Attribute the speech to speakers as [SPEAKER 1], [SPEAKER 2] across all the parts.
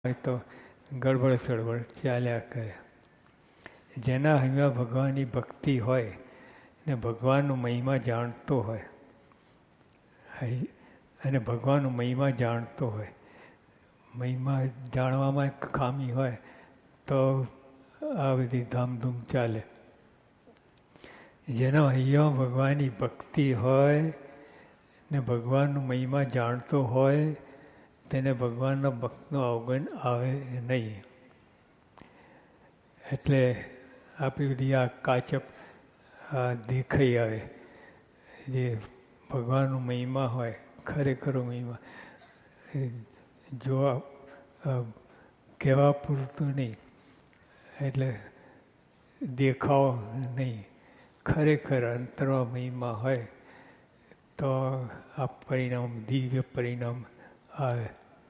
[SPEAKER 1] હોય તો ગડબડ સડબડ ચાલ્યા કરે. જેના હૈયા ભગવાનની ભક્તિ હોય ને ભગવાનનો મહિમા જાણતો હોય અને ભગવાનનો મહિમા જાણતો હોય, મહિમા જાણવામાં ખામી હોય તો આ બધી ધામધૂમ ચાલે. જેના હૈયા ભગવાનની ભક્તિ હોય ને ભગવાનનો મહિમા જાણતો હોય તેને ભગવાનના ભક્તનો અવગણ આવે નહીં. એટલે આપણી બધી આ કાચપ દેખાઈ આવે. જે ભગવાનનો મહિમા હોય, ખરેખરો મહિમા જોવા કહેવા પૂરતું નહીં, એટલે દેખાવ નહીં, ખરેખર અંતરમાં મહિમા હોય તો આ પરિણામ દિવ્ય પરિણામ આવે.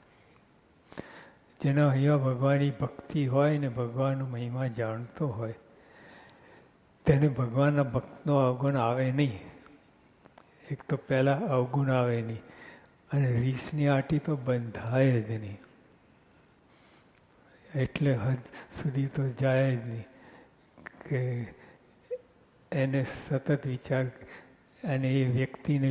[SPEAKER 1] જેના અહીંયા ભગવાનની ભક્તિ હોય ને ભગવાનનો મહિમા જાણતો હોય તેને ભગવાનના ભક્તનો અવગુણ આવે નહીં. એક તો પહેલાં અવગુણ આવે નહીં અને રીસની આટી તો બંધાય જ નહીં. એટલે હદ સુધી તો જાય જ નહીં કે એને સતત વિચાર અને એ વ્યક્તિને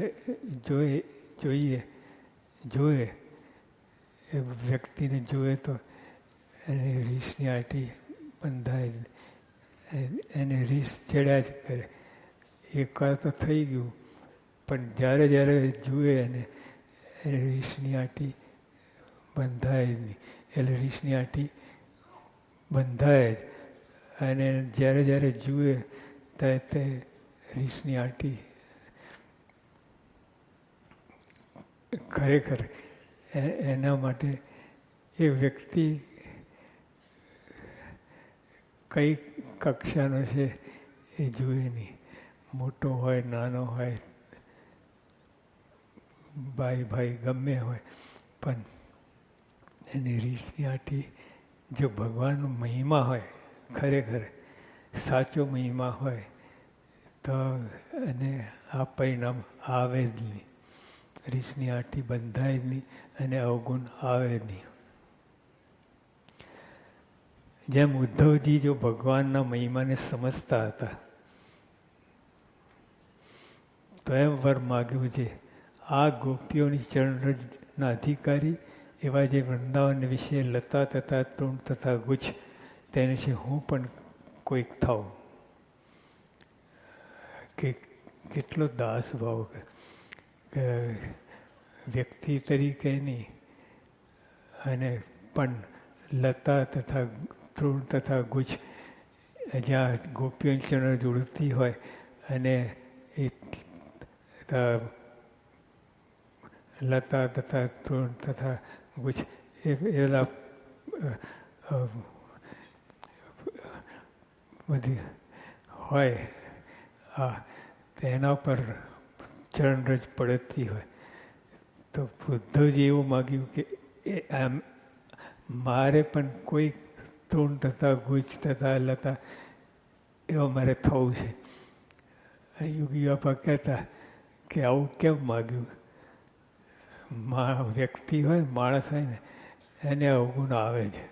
[SPEAKER 1] જોઈએ એ વ્યક્તિને જોઈએ તો એને રીસની આટી બંધાય જ. એને રીસ ચડ્યા જ કરે. એકવાર તો થઈ ગયું, પણ જ્યારે જુએ એને રીસની આટી બંધાય જ નહીં. એટલે રીસની આટી બંધાય જ અને જ્યારે જુએ ત્યારે તે રીસની આટી ખરેખર એના માટે એ વ્યક્તિ કઈ કક્ષાનો છે એ જુએ નહીં. મોટો હોય, નાનો હોય, ભાઈ ગમે હોય, પણ એની રીસની આટી જો ભગવાનનો મહિમા હોય, ખરેખર સાચો મહિમા હોય તો એને આ પરિણામ આવે જ નહીં. રીસની આટી બંધાય જ નહીં અને અવગુણ આવે જ નહીં. જેમ ઉદ્ધવજી જો ભગવાનના મહિમાને સમજતા હતા તો એમ વર માગ્યું છે આ ગોપીઓની ચરણના અધિકારી એવા જે વૃંદાવન વિશે લતા તથા તૃણ તથા ગુચ્છ તેને છે હું પણ કોઈક થાઉં. કે કેટલો દાસ ભાવ કે વ્યક્તિ તરીકે નહીં અને પણ લતા તથા તૃણ તથા ગુચ્છ જ્યાં ગોપીઓની ચરણ જોડતી હોય અને એ લતા તથા તૃણ તથા ગુચ્છ એ પેલા બધી હોય તેના પર ચરણરજ પડતી હોય તો ઉદ્ધવજી એવું માગ્યું કે આમ મારે પણ કોઈ તૃણ તથા ગુચ્છ તથા લતા એવા મારે થવું છે. યોગી બાપા કહેતા કે આવું કેમ માગ્યું? વ્યક્તિ હોય, માણસ હોય ને એને અવગુણ આવે છે,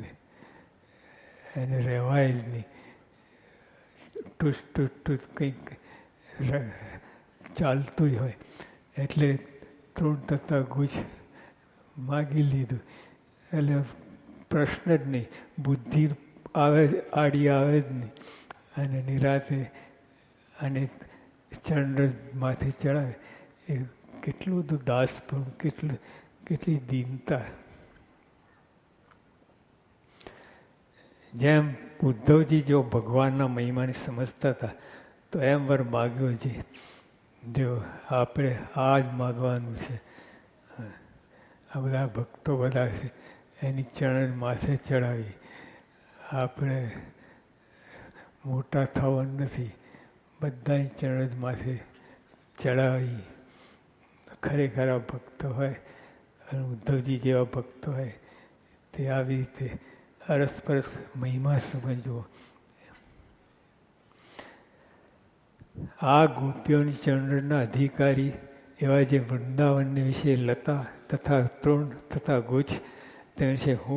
[SPEAKER 1] એને રહેવાય જ નહીં. ટૂસ કંઈક ચાલતું હોય એટલે તૃણ તથા ગુચ્છ માગી લીધું. એટલે પ્રશ્ન જ નહીં, બુદ્ધિ આડી આવે જ નહીં અને નિરાતે અને ચરણ માથે ચડાવે. એ કેટલું બધું દાસપણું, કેટલી દીનતા. જેમ ઉદ્ધવજી જો ભગવાનના મહિમાને સમજતા હતા તો એમ વર માગ્યો છે જો આપણે આ જ માગવાનું છે. આ બધા ભક્તો બધા છે એની ચરણ માથે ચડાવી. આપણે મોટા થવાનું નથી, બધાની ચરણ માથે ચડાવી. ખરેખર આ ભક્તો હોય અને ઉદ્ધવજી જેવા ભક્તો હોય તે આવી રીતે અરસપરસ મહિમા સમજવો. આ ગોપીઓની ચરણના અધિકારી એવા જે વૃંદાવનને વિશે લતા તથા તૃણ તથા ગુચ્છ તે છે હું